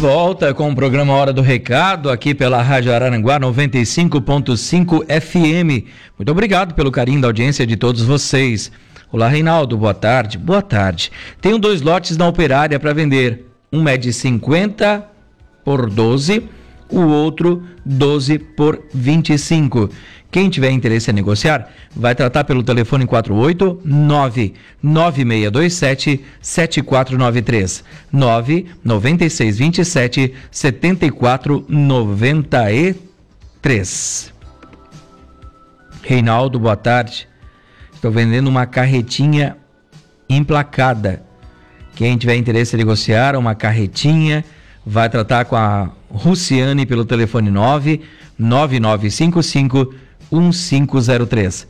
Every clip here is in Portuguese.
volta com o programa Hora do Recado, aqui pela Rádio Araranguá 95.5 FM. Muito obrigado pelo carinho da audiência de todos vocês. Olá, Reinaldo, boa tarde. Boa tarde. Tenho 2 lotes na Operária para vender. Um é de 50 por 12, o outro 12 por 25. Quem tiver interesse em negociar, vai tratar pelo telefone 489-9627-7493, 99627-7493. Reinaldo, boa tarde. Estou vendendo uma carretinha emplacada. Quem tiver interesse em negociar uma carretinha, vai tratar com a Ruciane pelo telefone 99955-1503,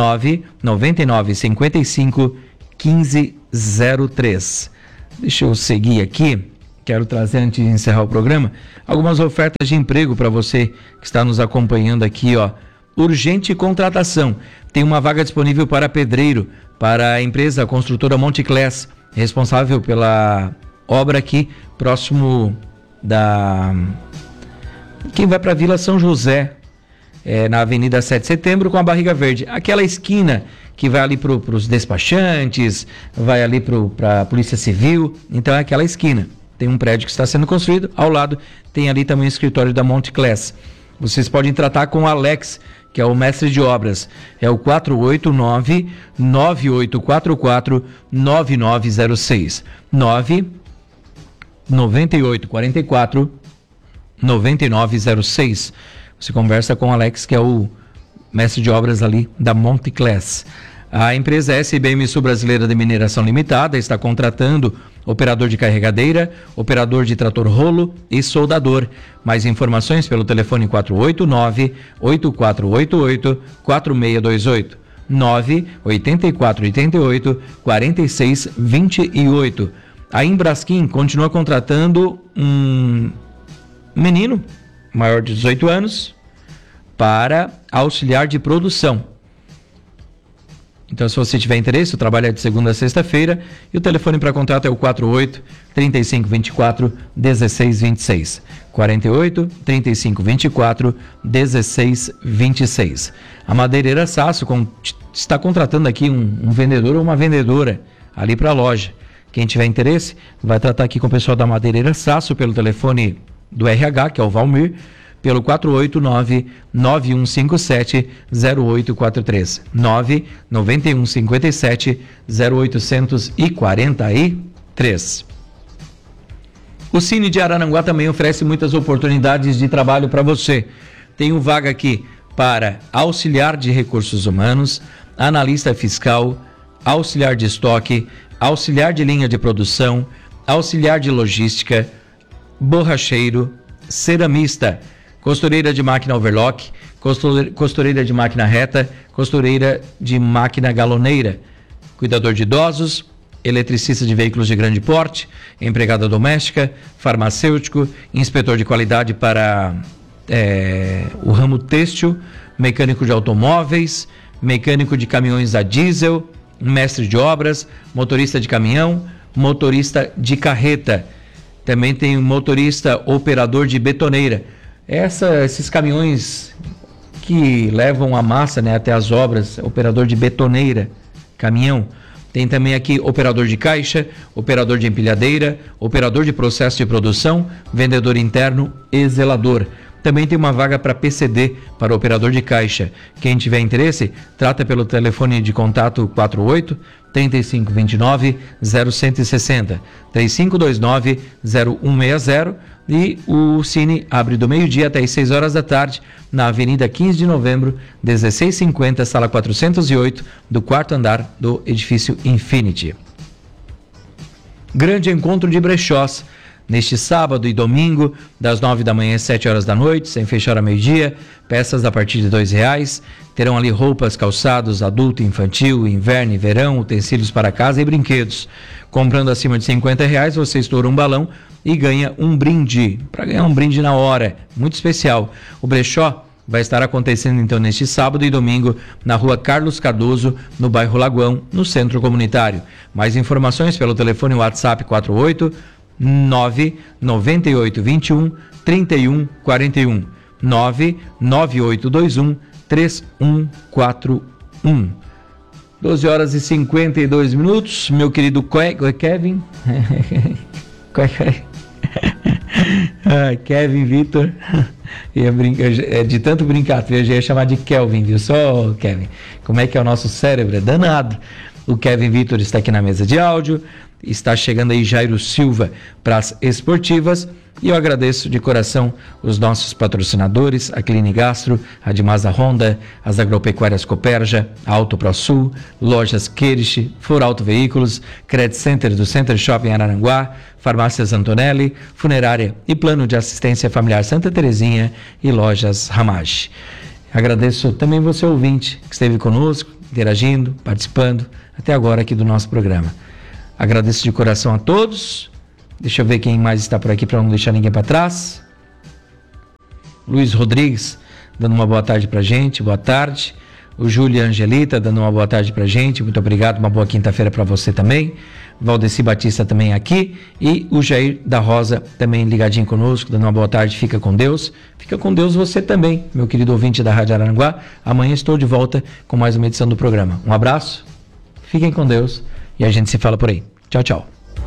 99955-1503. Deixa eu seguir aqui, quero trazer antes de encerrar o programa, algumas ofertas de emprego para você que está nos acompanhando aqui, ó. Urgente contratação, tem uma vaga disponível para pedreiro, para a empresa construtora Monteclés, responsável pela obra aqui, próximo da... Quem vai para a Vila São José, na Avenida 7 de Setembro com a Barriga Verde, aquela esquina que vai ali para os despachantes, vai ali para a Polícia Civil, então é aquela esquina. Tem um prédio que está sendo construído, ao lado tem ali também o escritório da Monteclés. Vocês podem tratar com o Alex, que é o mestre de obras, é o 489-9844-9906, 99844-9906. Você conversa com o Alex, que é o mestre de obras ali da Monteclés. A empresa SBM Sul Brasileira de Mineração Limitada está contratando operador de carregadeira, operador de trator rolo e soldador. Mais informações pelo telefone 489-8488-4628, 98488-4628. A Embrasquim continua contratando um menino maior de 18 anos para auxiliar de produção. Então, se você tiver interesse, o trabalho é de segunda a sexta-feira e o telefone para contato é o 48-3524-1626. 48-3524-1626. A Madeireira Sasso está contratando aqui um vendedor ou uma vendedora ali para a loja. Quem tiver interesse, vai tratar aqui com o pessoal da Madeireira Sasso pelo telefone do RH, que é o Valmir, pelo 489-9157-0843, 99157-0843. O Cine de Araranguá também oferece muitas oportunidades de trabalho para você. Tem vaga aqui para auxiliar de recursos humanos, analista fiscal, auxiliar de estoque, auxiliar de linha de produção, auxiliar de logística, borracheiro, ceramista, costureira de máquina overlock, costureira de máquina reta, costureira de máquina galoneira, cuidador de idosos, eletricista de veículos de grande porte, empregada doméstica, farmacêutico, inspetor de qualidade para o ramo têxtil, mecânico de automóveis, mecânico de caminhões a diesel, mestre de obras, motorista de caminhão, motorista de carreta. Também tem motorista operador de betoneira. Esses caminhões que levam a massa, né, até as obras, operador de betoneira, caminhão. Tem também aqui operador de caixa, operador de empilhadeira, operador de processo de produção, vendedor interno e zelador. Também tem uma vaga para PCD, para operador de caixa. Quem tiver interesse, trata pelo telefone de contato 48-3529-0160, 3529-0160, e o Cine abre do meio-dia até as 6 horas da tarde, na Avenida 15 de Novembro, 1650, sala 408, do 4º andar do edifício Infinity. Grande encontro de brechós. Neste sábado e domingo, das 9 da manhã às 7 horas da noite, sem fechar a meio-dia, peças a partir de R$2. Terão ali roupas, calçados, adulto, infantil, inverno e verão, utensílios para casa e brinquedos. Comprando acima de R$50, você estoura um balão e ganha um brinde. Para ganhar um brinde na hora, muito especial. O brechó vai estar acontecendo então neste sábado e domingo na rua Carlos Cardoso, no bairro Lagoão, no Centro Comunitário. Mais informações pelo telefone WhatsApp 48 99821 3141, 99821 3141. 12 horas e 52 minutos, meu querido Kevin. Kevin Vitor. De tanto brincar, eu já ia chamar de Kelvin, viu? Só Kevin. Como é que é o nosso cérebro? É danado. O Kevin Vitor está aqui na mesa de áudio. Está chegando aí Jairo Silva para as esportivas. E eu agradeço de coração os nossos patrocinadores, a Cline Gastro, a Dimasa Honda, as Agropecuárias Cooperja, a Auto ProSul, Lojas Kerish, For Auto Veículos, Credit Center do Center Shopping Araranguá, Farmácias Antonelli, Funerária e Plano de Assistência Familiar Santa Terezinha e Lojas Ramage. Agradeço também você, ouvinte, que esteve conosco, interagindo, participando, até agora aqui do nosso programa. Agradeço de coração a todos. Deixa eu ver quem mais está por aqui para não deixar ninguém para trás. Luiz Rodrigues dando uma boa tarde para a gente, boa tarde. O Júlio Angelita dando uma boa tarde para a gente, muito obrigado, uma boa quinta-feira para você também. Valdeci Batista também aqui. E o Jair da Rosa também ligadinho conosco, dando uma boa tarde, fica com Deus. Fica com Deus você também, meu querido ouvinte da Rádio Araranguá. Amanhã estou de volta com mais uma edição do programa. Um abraço, fiquem com Deus e a gente se fala por aí. Tchau, tchau.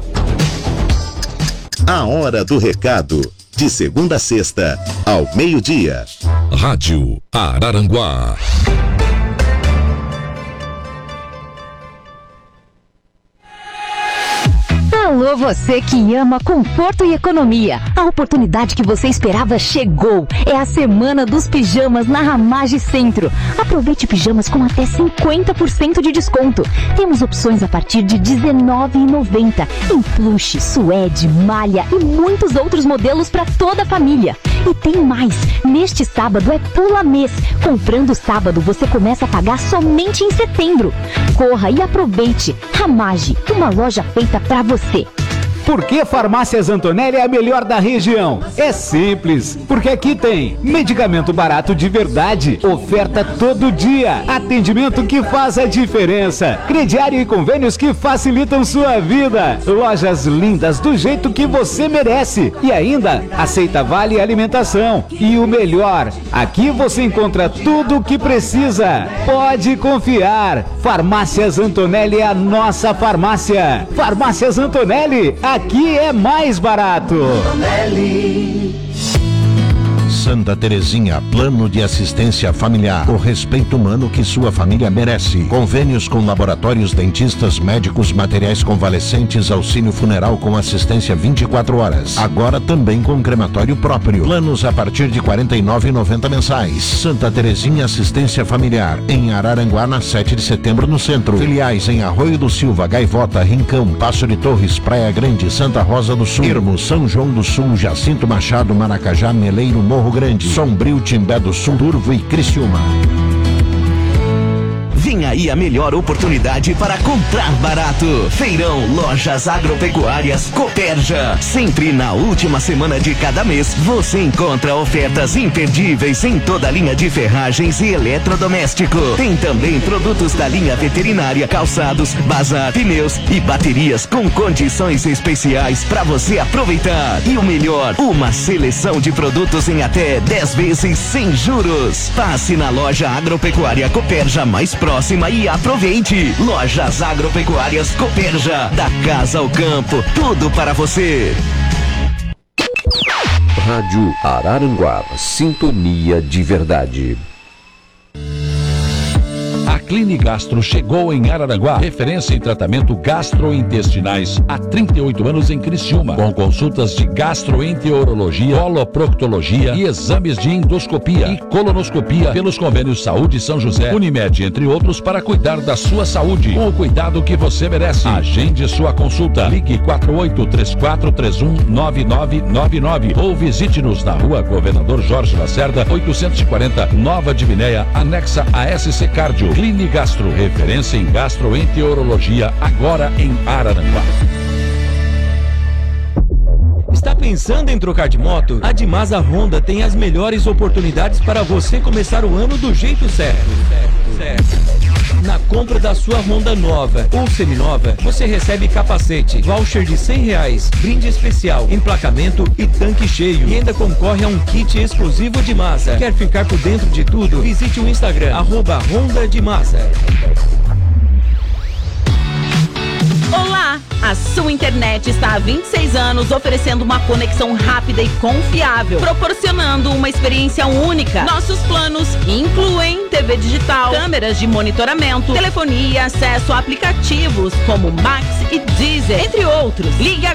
A Hora do Recado, de segunda a sexta, ao meio-dia. Rádio Araranguá. Alô, você que ama conforto e economia. A oportunidade que você esperava chegou. É a Semana dos Pijamas na Ramage Centro. Aproveite pijamas com até 50% de desconto. Temos opções a partir de R$19,90 em plush, suede, malha e muitos outros modelos para toda a família. E tem mais. Neste sábado é pula mês. Comprando sábado, você começa a pagar somente em setembro. Corra e aproveite. Ramage, uma loja feita para você. Por que Farmácias Antonelli é a melhor da região? É simples, porque aqui tem medicamento barato de verdade, oferta todo dia, atendimento que faz a diferença, crediário e convênios que facilitam sua vida, lojas lindas do jeito que você merece e ainda aceita vale alimentação. E o melhor, aqui você encontra tudo o que precisa. Pode confiar, Farmácias Antonelli é a nossa farmácia. Farmácias Antonelli, aqui é mais barato. Santa Terezinha, plano de assistência familiar, o respeito humano que sua família merece. Convênios com laboratórios, dentistas, médicos, materiais convalescentes, auxílio funeral com assistência 24 horas. Agora também com crematório próprio. Planos a partir de R$ 49,90 mensais. Santa Terezinha Assistência Familiar, em Araranguá, na 7 de setembro, no centro. Filiais em Arroio do Silva, Gaivota, Rincão, Passo de Torres, Praia Grande, Santa Rosa do Sul, Irmo, São João do Sul, Jacinto Machado, Maracajá, Meleiro, Morro Grande, Sombrio, Timbé do Sul, Turvo e Criciúma. Vem aí a melhor oportunidade para comprar barato. Feirão Lojas Agropecuárias Cooperja. Sempre na última semana de cada mês, você encontra ofertas imperdíveis em toda a linha de ferragens e eletrodoméstico. Tem também produtos da linha veterinária, calçados, bazar, pneus e baterias com condições especiais para você aproveitar. E o melhor, uma seleção de produtos em até 10 vezes sem juros. Passe na loja Agropecuária Cooperja mais próxima e aproveite. Lojas Agropecuárias Cooperja, da casa ao campo, tudo para você. Rádio Araranguá, sintonia de verdade. A Cline Gastro chegou em Araranguá, referência em tratamento gastrointestinais há 38 anos em Criciúma, com consultas de gastroenterologia, coloproctologia e exames de endoscopia e colonoscopia pelos convênios Saúde São José, Unimed, entre outros, para cuidar da sua saúde, com o cuidado que você merece. Agende sua consulta, ligue 4834319999 ou visite-nos na rua Governador Jorge Lacerda, 840, Nova Divinéia, anexa a SC Cardio. Cline Gastro, referência em gastroenterologia, agora em Araranguá. Está pensando em trocar de moto? A Dimasa Honda tem as melhores oportunidades para você começar o ano do jeito certo. Na compra da sua Honda nova ou seminova, você recebe capacete, voucher de R$100, brinde especial, emplacamento e tanque cheio. E ainda concorre a um kit exclusivo de Mazda. Quer ficar por dentro de tudo? Visite o Instagram, @Honda de Mazda. Olá! A sua internet está há 26 anos oferecendo uma conexão rápida e confiável, proporcionando uma experiência única. Nossos planos incluem TV digital, câmeras de monitoramento, telefonia e acesso a aplicativos como Max e Deezer, entre outros. Ligue